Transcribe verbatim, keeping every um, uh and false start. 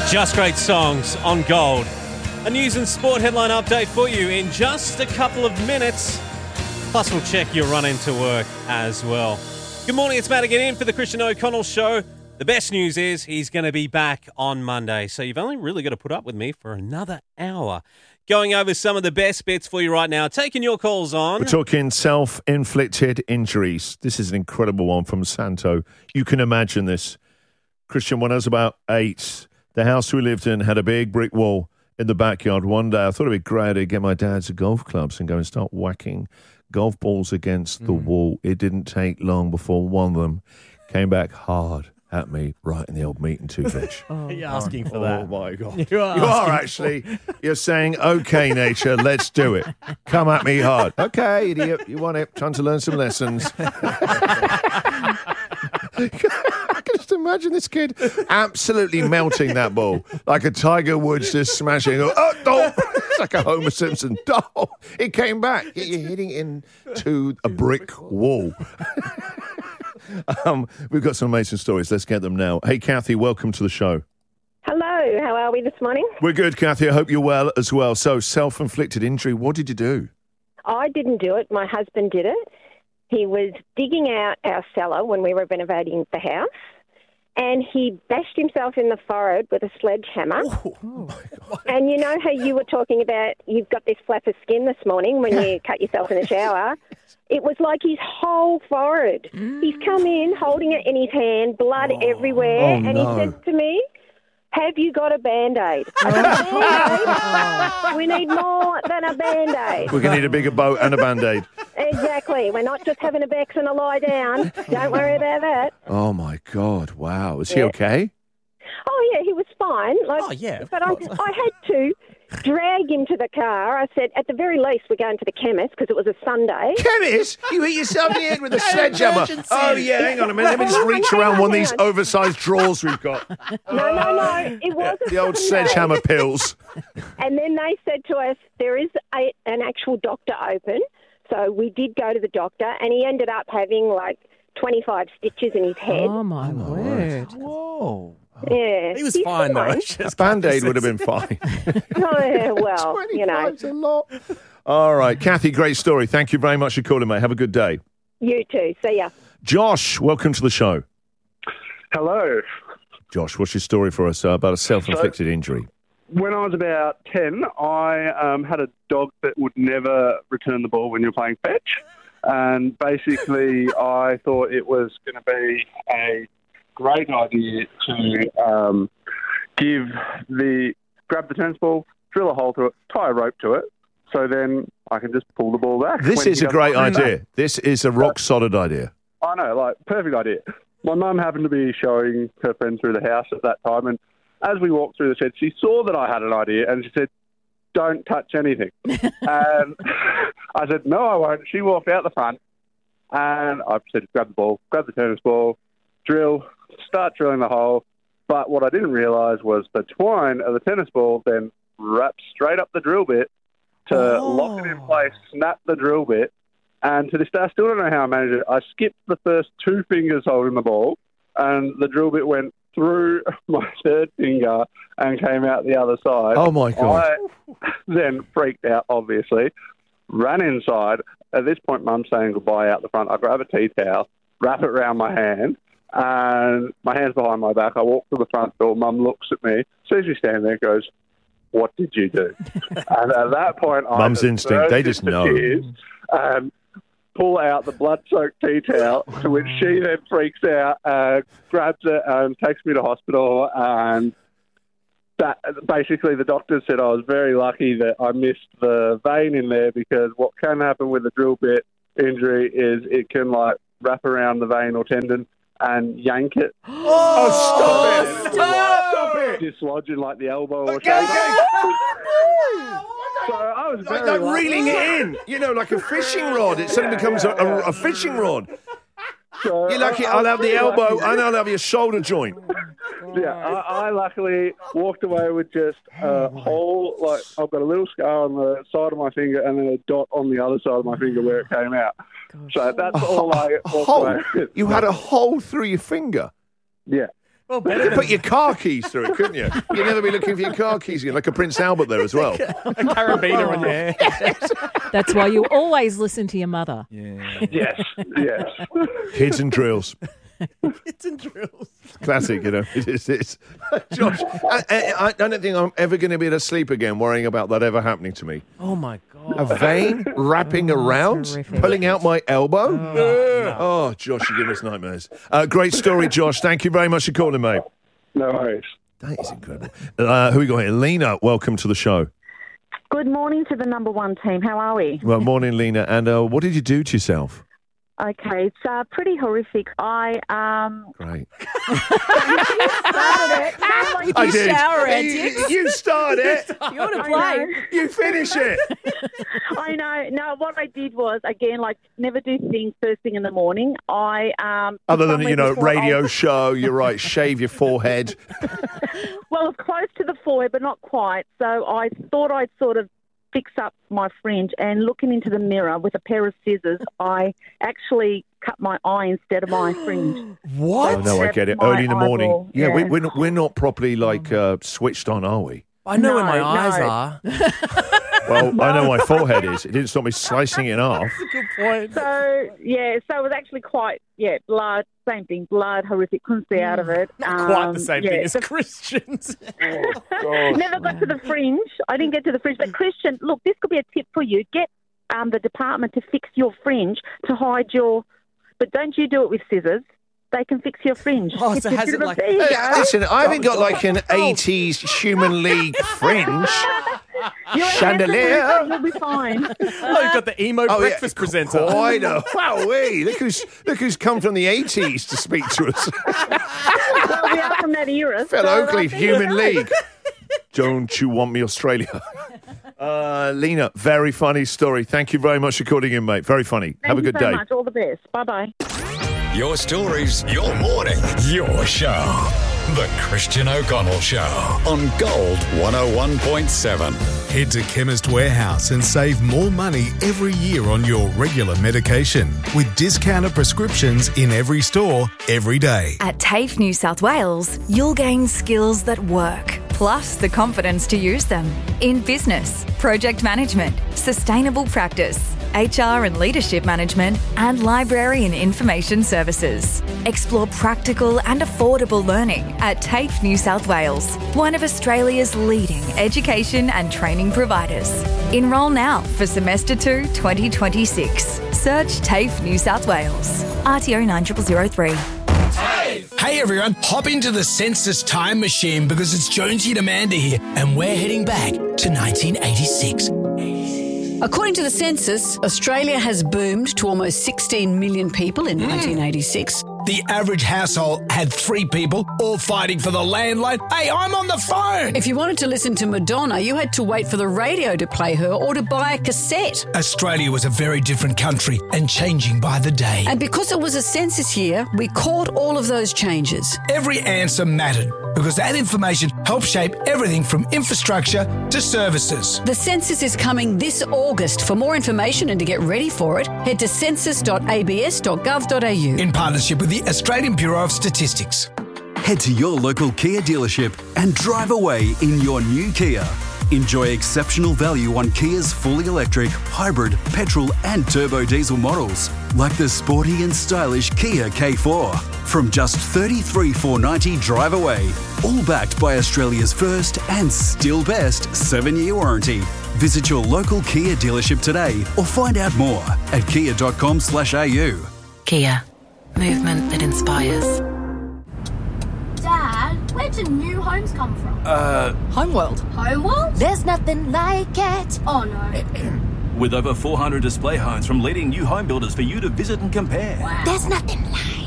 Just great songs on Gold. A news and sport headline update for you in just a couple of minutes. Plus, we'll check your run into work as well. Good morning, it's Matt again in for the Christian O'Connell Show. The best news is he's going to be back on Monday, so you've only really got to put up with me for another hour. Going over some of the best bits for you right now. Taking your calls on. We're talking self-inflicted injuries. This is an incredible one from Santo. You can imagine this. Christian, when I was about eight, the house we lived in had a big brick wall in the backyard. One day I thought it'd be great to get my dad's golf clubs and go and start whacking golf balls against the mm. wall. It didn't take long before one of them came back hard at me right in the old meat and two fish. Oh, you're asking for oh, that. Oh, my God. You are, you are actually. You're saying, okay, nature, let's do it. Come at me hard. Okay, idiot, you want it. Trying to learn some lessons. I can just imagine this kid absolutely melting that ball like a Tiger Woods just smashing. Oh, oh, it's like a Homer Simpson. Oh, it came back. You're hitting into a brick wall. um, we've got some amazing stories. Let's get them now. Hey, Kathy, welcome to the show. Hello. How are we this morning? We're good, Kathy. I hope you're well as well. So, self-inflicted injury. What did you do? I didn't do it. My husband did it. He was digging out our cellar when we were renovating the house, and he bashed himself in the forehead with a sledgehammer. Oh, oh my God. And you know how you were talking about you've got this flap of skin this morning when you cut yourself in the shower? It was like his whole forehead. Mm. He's come in holding it in his hand, blood oh. everywhere, oh, and no. he said to me, have you got a Band-Aid? I said, Band-Aid? We need more than a Band-Aid. We're going to need a bigger boat and a Band-Aid. Exactly. We're not just having a Bex and a lie down. Don't worry about that. Oh, my God. Wow. Is yeah. he okay? Oh, yeah, he was fine. Like, oh, yeah. But I, I had to drag him to the car. I said, at the very least, we're going to the chemist because it was a Sunday. Chemist? You hit yourself in the head with a sledgehammer. Oh, yeah, hang on a minute. Let me just reach around one of these oversized drawers we've got. No, no, no. It was The old sledgehammer pills. And then they said to us, there is a, an actual doctor open. So we did go to the doctor, and he ended up having like twenty-five stitches in his head. Oh, my oh, word. Whoa. Yeah. He was fine, though. A Band-Aid would have been fine. Oh, yeah, well, you know. a lot. All right. Kathy, great story. Thank you very much for calling, mate. Have a good day. You too. See ya. Josh, welcome to the show. Hello. Josh, what's your story for us uh, about a self-inflicted so, injury? When I was about ten, I um, had a dog that would never return the ball when you're playing fetch. And basically, I thought it was going to be a great idea to um, give the grab the tennis ball, drill a hole through it, tie a rope to it, so then I can just pull the ball back. This is a great idea. This is a rock-solid idea. I know, like, perfect idea. My mum happened to be showing her friend through the house at that time, and as we walked through the shed, she saw that I had an idea, and she said, don't touch anything. And I said, no, I won't. She walked out the front, and I said, grab the ball, grab the tennis ball, drill, start drilling the hole. But what I didn't realise was the twine of the tennis ball then wrapped straight up the drill bit to oh. lock it in place, snap the drill bit. And to this day, I still don't know how I managed it. I skipped the first two fingers holding the ball, and the drill bit went through my third finger and came out the other side. Oh, my God. I then freaked out, obviously, ran inside. At this point, Mum's saying goodbye out the front. I grab a tea towel, wrap it around my hand, and my hand's behind my back. I walk to the front door. Mum looks at me, sees me standing there, goes, what did you do? And at that point, I Mum's instinct, they just know. Tears, and pull out the blood-soaked tea towel, to which she then freaks out, uh, grabs it and takes me to hospital. And that basically the doctor said I was very lucky that I missed the vein in there, because what can happen with a drill bit injury is it can like wrap around the vein or tendon and yank it. Oh, stop it! Stop it! Dislodging like the elbow or something. So I was very like, like lucky. reeling it in, you know, like a fishing rod. It suddenly becomes a, a, a fishing rod. So You're lucky. I, I'll have the elbow lucky. and I'll have your shoulder joint. Yeah, I, I luckily walked away with just a whole, like, I've got a little scar on the side of my finger and then a dot on the other side of my finger where it came out. Gosh. So that's all I walked hole. away with. You had a hole through your finger? Yeah. Well, You better could than put your car keys through it, couldn't you? You'd never be looking for your car keys again, like a Prince Albert there as well. a carabiner on your hair. That's why you always listen to your mother. Yeah. Yes, yes. Kids and drills. It's in drills. Classic, you know. It is. It's. Josh, I, I, I don't think I'm ever going to be able to sleep again worrying about that ever happening to me. Oh, my A God. vein wrapping around, horrific. pulling out my elbow. Oh, oh Josh, you're giving us nightmares. Uh, great story, Josh. Thank you very much for calling, mate. No worries. That is incredible. Uh, who we got here? Lena, welcome to the show. Good morning to the number one team. How are we? Well, morning, Lena. And uh, what did you do to yourself? Okay, it's uh, pretty horrific. I um Great. started it. No, like, I You did. shower You, antics. you start it. You want to I play? know. You finish it. I know. No, what I did was again, like, never do things first thing in the morning. I um Other than, somewhere you know, before radio I- show, you're right, shave your forehead. Well, it's close to the forehead, but not quite. So I thought I'd sort of fix up my fringe, and looking into the mirror with a pair of scissors, I actually cut my eye instead of my fringe. What? Oh, no, I That's get it. my Early in the morning. eyeball, Yeah, we, yeah. we're, not, we're not properly, like, uh, switched on, are we? I know where my No, eyes no. are. Well, I know my forehead is. It didn't stop me slicing it off. That's a good point. So, yeah, so it was actually quite, yeah, blood, same thing, blood, horrific, couldn't see out of it. Not quite Um, the same yeah, thing as the- Christians. Never got to the fringe. I didn't get to the fringe. But, Christian, look, this could be a tip for you. Get um, the department to fix your fringe to hide your, but don't you do it with scissors. They can fix your fringe. Oh, It's so a has bit it of a- like- there you Hey, go. listen, I haven't got like an eighties Human League fringe. You're a Chandelier. handsome man, You'll be fine. Oh, you've got the emo breakfast presenter. Quite a wowee. Look who's look who's come from the eighties to speak to us. Well, we are from that era. Phil so, uh, Oakley, there you Human go. League. Don't you want me, Australia? Uh, Lena, very funny story. Thank you very much for calling in, mate. Very funny. Thank Have a you good so day. much. All the best. Bye-bye. Your stories, your morning, your show. The Christian O'Connell Show on Gold one oh one point seven. Head to Chemist Warehouse and save more money every year on your regular medication with discounted prescriptions in every store, every day. At TAFE New South Wales, you'll gain skills that work, plus the confidence to use them in business, project management, sustainable practice, H R and leadership management, and library and information services. Explore practical and affordable learning at TAFE New South Wales, one of Australia's leading education and training providers. Enrol now for semester two twenty twenty-six. Search TAFE New South Wales. R T O nine zero zero zero three. Hey everyone, hop into the census time machine because it's Jonesy and Amanda here, and we're heading back to nineteen eighty-six. According to the census, Australia has boomed to almost sixteen million people in nineteen eighty-six. The average household had three people, all fighting for the landline. Hey, I'm on the phone! If you wanted to listen to Madonna, you had to wait for the radio to play her or to buy a cassette. Australia was a very different country and changing by the day. And because it was a census year, we caught all of those changes. Every answer mattered because that information helped shape everything from infrastructure to services. The census is coming this August. For more information and to get ready for it, head to census dot a b s dot gov dot a u. In partnership with the Australian Bureau of Statistics. Head to your local Kia dealership and drive away in your new Kia. Enjoy exceptional value on Kia's fully electric, hybrid, petrol and turbo diesel models, like the sporty and stylish Kia K four. From just thirty-three thousand four hundred ninety dollars drive away, all backed by Australia's first and still best seven-year warranty. Visit your local Kia dealership today or find out more at kia dot com slash a u. Kia. Movement that inspires. Dad, where do new homes come from? Uh, Homeworld. Homeworld? There's nothing like it. Oh no. With over four hundred display homes from leading new home builders for you to visit and compare. Wow. There's nothing like